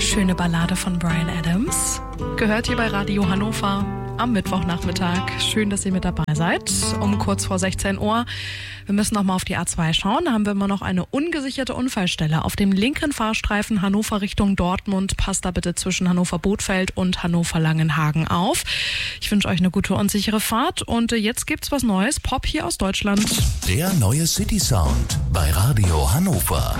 Schöne Ballade von Bryan Adams. Gehört hier bei Radio Hannover am Mittwochnachmittag. Schön, dass ihr mit dabei seid. Um kurz vor 16 Uhr. Wir müssen noch mal auf die A2 schauen. Da haben wir immer noch eine ungesicherte Unfallstelle auf dem linken Fahrstreifen Hannover Richtung Dortmund. Passt da bitte zwischen Hannover-Bothfeld und Hannover-Langenhagen auf. Ich wünsche euch eine gute und sichere Fahrt. Und jetzt gibt's was Neues. Pop hier aus Deutschland. Der neue City Sound bei Radio Hannover.